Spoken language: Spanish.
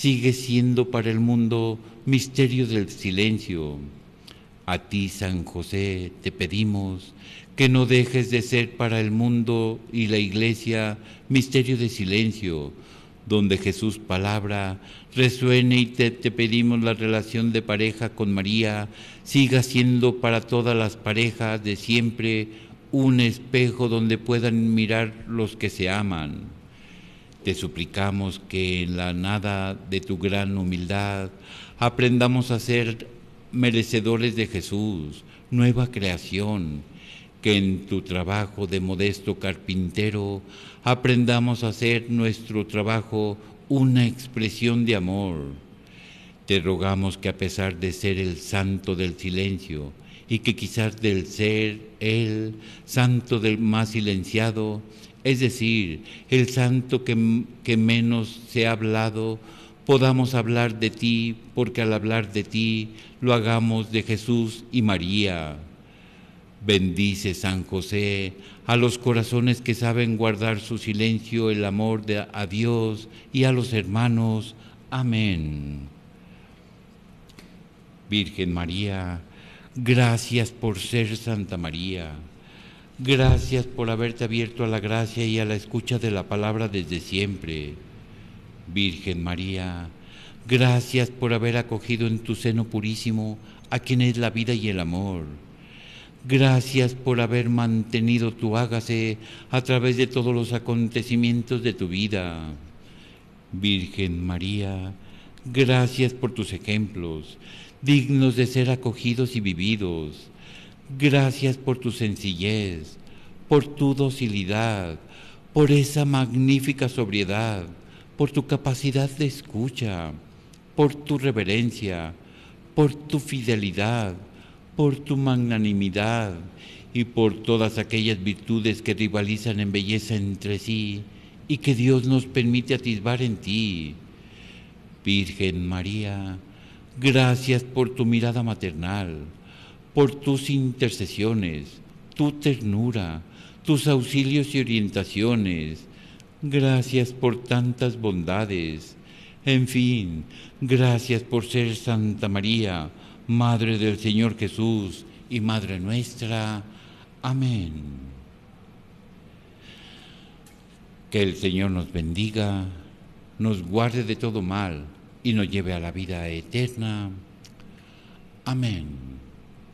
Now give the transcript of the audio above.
sigue siendo para el mundo misterio del silencio. A ti, San José, te pedimos que no dejes de ser para el mundo y la Iglesia misterio de silencio, donde Jesús palabra resuene, y te pedimos la relación de pareja con María siga siendo para todas las parejas de siempre un espejo donde puedan mirar los que se aman. Te suplicamos que en la nada de tu gran humildad aprendamos a ser merecedores de Jesús, nueva creación, que en tu trabajo de modesto carpintero aprendamos a hacer nuestro trabajo una expresión de amor. Te rogamos que a pesar de ser el santo del silencio y que quizás del ser el santo del más silenciado, es decir, el santo que menos se ha hablado, podamos hablar de ti, porque al hablar de ti lo hagamos de Jesús y María. Bendice, San José, a los corazones que saben guardar su silencio, el amor a Dios y a los hermanos. Amén. Virgen María, gracias por ser Santa María. Gracias por haberte abierto a la gracia y a la escucha de la palabra desde siempre. Virgen María, gracias por haber acogido en tu seno purísimo a quien es la vida y el amor. Gracias por haber mantenido tu hágase a través de todos los acontecimientos de tu vida. Virgen María, gracias por tus ejemplos, dignos de ser acogidos y vividos. Gracias por tu sencillez, por tu docilidad, por esa magnífica sobriedad, por tu capacidad de escucha, por tu reverencia, por tu fidelidad, por tu magnanimidad y por todas aquellas virtudes que rivalizan en belleza entre sí y que Dios nos permite atisbar en ti. Virgen María, gracias por tu mirada maternal, por tus intercesiones, tu ternura, tus auxilios y orientaciones. Gracias por tantas bondades. En fin, gracias por ser Santa María, Madre del Señor Jesús y Madre nuestra. Amén. Que el Señor nos bendiga, nos guarde de todo mal y nos lleve a la vida eterna. Amén.